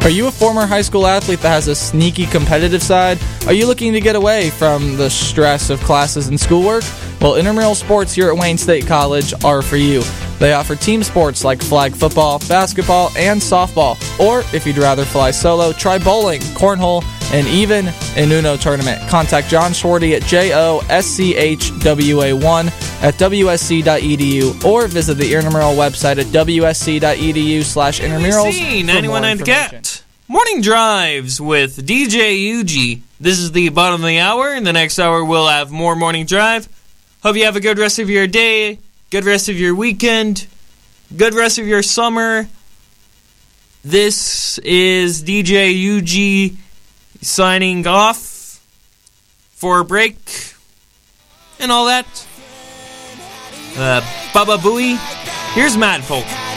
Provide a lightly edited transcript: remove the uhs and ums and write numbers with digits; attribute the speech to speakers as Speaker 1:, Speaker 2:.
Speaker 1: Are you a former high school athlete that has a sneaky competitive side? Are you looking to get away from the stress of classes and schoolwork? Well, intramural sports here at Wayne State College are for you. They offer team sports like flag football, basketball, and softball. Or, if you'd rather fly solo, try bowling, cornhole, and even an Uno tournament. Contact John Schwarty at JOSCHWA1 at WSC.edu or visit the intramural website at WSC.edu/intramurals.
Speaker 2: WSC 91.9 The Cat. Morning Drives with DJ Yuji. This is the bottom of the hour. In the next hour, we'll have more Morning Drive. Hope you have a good rest of your day, good rest of your weekend, good rest of your summer. This is DJ Yuji signing off for a break and all that. Baba Booey. Here's Mad Folk.